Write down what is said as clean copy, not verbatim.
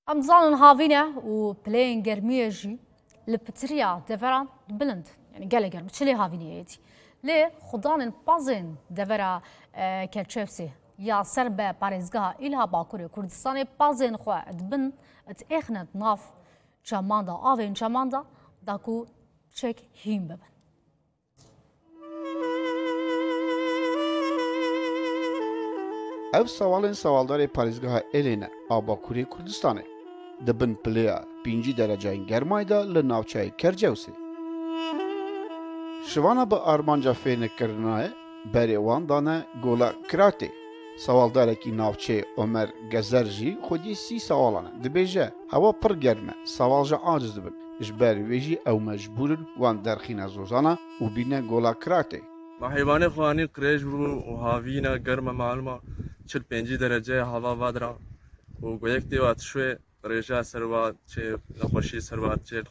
ام زانن هاوینه و پلین گرمیه جی لپتریا دفران بلند يعني قال گرم چلی هاوینه ایتی لی خدان بازن دفرا کلچفسی یا سر به پارێزگاها ئیلها باکووری کوردستانی بازên xwe dibin êxne nav çemanda avên çemanda da ku çek hîn bibin. Ev sawalên sawaldarê parêzgeha Êlêne a Bakurê Kurdistanê dibin pilêya 5 dereceyên germayê de li navçeyê Kercewsê. Şivana bi armanca fêrnekirina berê wan dane Gola Kiratê. Savaldarekî navçeyê Ömer Gezer jî xwedî 30 sawalan e. Dibêje hewa pir germ e, sawal jî aciz dibin. Ji ber wê jî ew mecbûrin wan derxîne zozana û bîne Gola Kiratê. Heyvanê xwanî qirêj bû û havîne germ e maluma 45 dereceyê hava vadira û goyek tê wat şwê rêja servat çê nexweşî servat çê